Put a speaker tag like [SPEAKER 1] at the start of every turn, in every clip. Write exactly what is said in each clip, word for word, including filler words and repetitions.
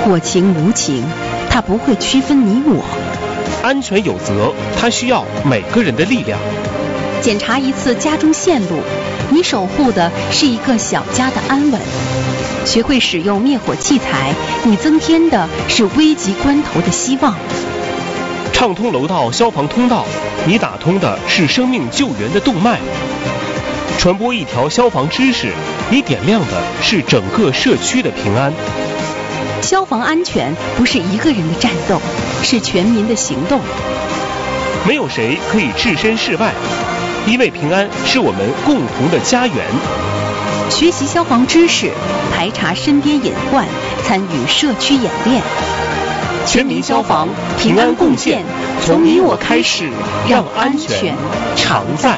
[SPEAKER 1] 我情无情，它不会区分你我。
[SPEAKER 2] 安全有责，它需要每个人的力量。
[SPEAKER 1] 检查一次家中线路，你守护的是一个小家的安稳。学会使用灭火器材，你增添的是危急关头的希望。
[SPEAKER 2] 畅通楼道消防通道，你打通的是生命救援的动脉。传播一条消防知识，你点亮的是整个社区的平安。
[SPEAKER 1] 消防安全不是一个人的战斗，是全民的行动。
[SPEAKER 2] 没有谁可以置身事外，因为平安是我们共同的家园。
[SPEAKER 1] 学习消防知识，排查身边隐患，参与社区演练。
[SPEAKER 2] 全民消防，平安共建，从你我开始，让安全常在。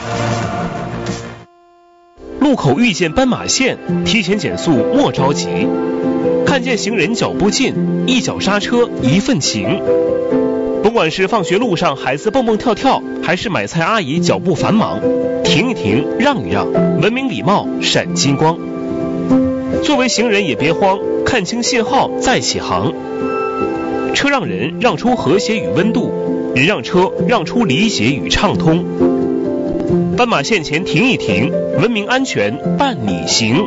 [SPEAKER 2] 路口遇见斑马线，提前减速莫着急。看见行人脚步近，一脚刹车一份情。甭管是放学路上孩子蹦蹦跳跳，还是买菜阿姨脚步繁忙，停一停，让一让，文明礼貌闪金光。作为行人也别慌，看清信号再起航。车让人让出和谐与温度，人让车让出理解与畅通。斑马线前停一停，文明安全伴你行。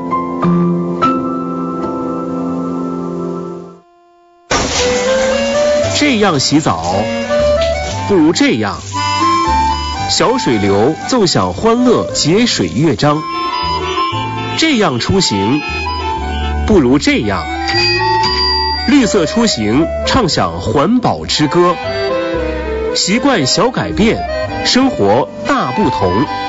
[SPEAKER 2] 这样洗澡，不如这样。小水流奏响欢乐节水乐章。这样出行，不如这样。绿色出行，唱响环保之歌。习惯小改变，生活大不同。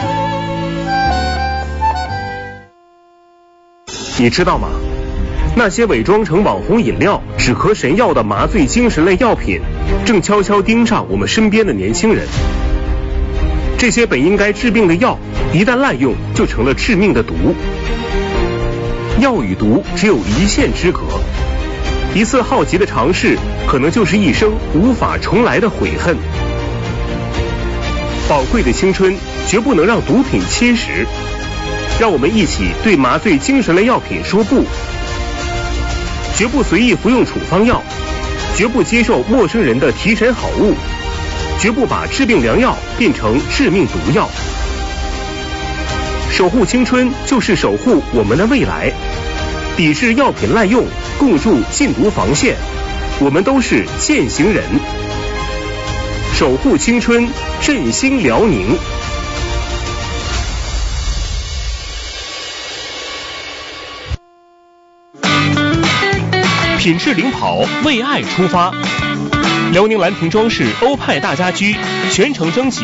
[SPEAKER 2] 你知道吗？那些伪装成网红饮料、止咳神药的麻醉精神类药品，正悄悄盯上我们身边的年轻人。这些本应该治病的药，一旦滥用，就成了致命的毒。药与毒只有一线之隔，一次好奇的尝试，可能就是一生无法重来的悔恨。宝贵的青春，绝不能让毒品侵蚀。让我们一起对麻醉精神类药品说不。绝不随意服用处方药，绝不接受陌生人的提神好物，绝不把治病良药变成致命毒药。守护青春，就是守护我们的未来。抵制药品滥用，共筑禁毒防线，我们都是践行人。守护青春，振兴辽宁。品质领跑，为爱出发。辽宁兰亭装饰欧派大家居全程征集